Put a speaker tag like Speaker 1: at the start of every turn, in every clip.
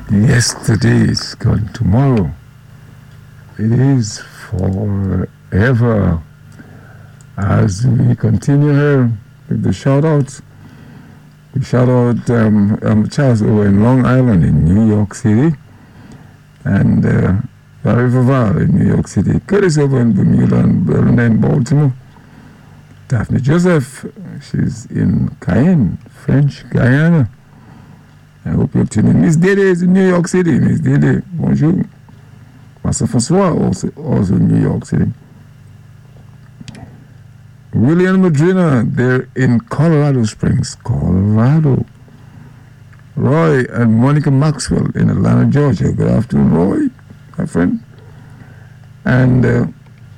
Speaker 1: Yesterday is gone, tomorrow is forever. As we continue here with the shout-outs, we shout out Charles over in Long Island in New York City, and Barry Vaval in New York City, Curtis over in Bermuda and Berlin in Baltimore, Daphne Joseph, she's in Cayenne, French Guyana. I hope you're tuning in. Miss Dede is in New York City. Miss Dede, bonjour. Master Francois also in New York City. William Madrina, they're in Colorado Springs, Colorado. Roy and Monica Maxwell in Atlanta, Georgia. Good afternoon, Roy, my friend. And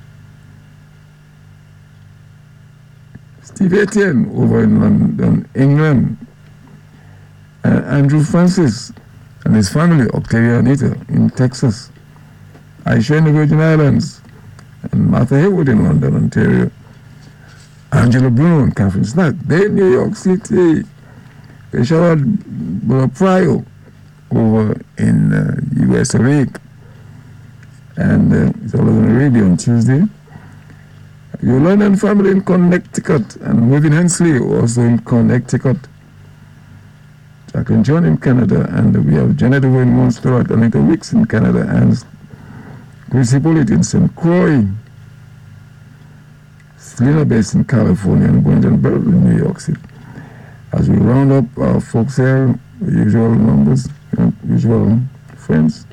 Speaker 1: Steve Etienne over in London, England. Andrew Francis and his family, Octavia Anita in Texas. Aisha in the Virgin Islands. And Martha Haywood in London, Ontario. Angela Bruno and Catherine Snack, they're in New York City. They shout out Pryor over in US of A. And it's all over the radio on Tuesday. Your London family in Connecticut, and Wavin Hensley also in Connecticut. Jack and John in Canada, and we have Janet over in Montserrat, Anita Wicks in Canada, and Chrissy Bullitt in St. Croix. Selena Bates in California, and Boynton Berry in New York City. As we round up our folks here, the usual numbers, usual friends,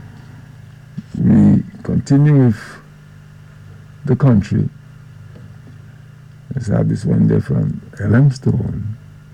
Speaker 1: we continue with the country. Let's have this one there from Elmstone.